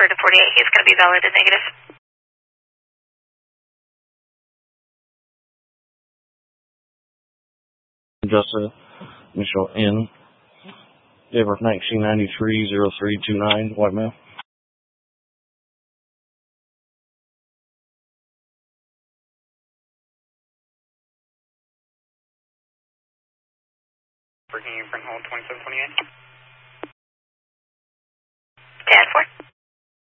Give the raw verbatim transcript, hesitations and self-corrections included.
for to forty-eight. He's going to be valid and negative. Augusta, initial N, date of birth nineteen ninety-three, zero three two nine, white male. Virginia, Brent Hall, twenty-seven twenty-eight. ten four.